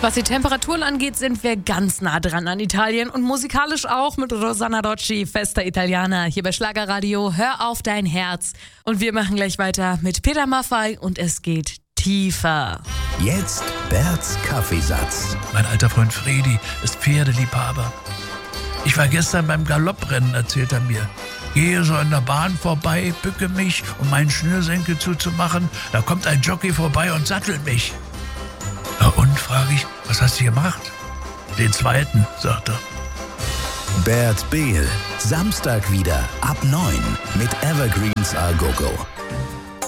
Was die Temperaturen angeht, sind wir ganz nah dran an Italien und musikalisch auch mit Rosanna Rocci, Festa Italiana, hier bei Schlagerradio. Hör auf dein Herz. Und wir machen gleich weiter mit Peter Maffay und es geht tiefer. Jetzt Berts Kaffeesatz. Mein alter Freund Fredi ist Pferdeliebhaber. Ich war gestern beim Galopprennen, erzählt er mir. Gehe so an der Bahn vorbei, bücke mich, um meinen Schnürsenkel zuzumachen. Da kommt ein Jockey vorbei und sattelt mich. Na und, frage ich, was hast du gemacht? Den zweiten, sagt er. Bert Behl, Samstag wieder ab 9 mit Evergreens A Go Go.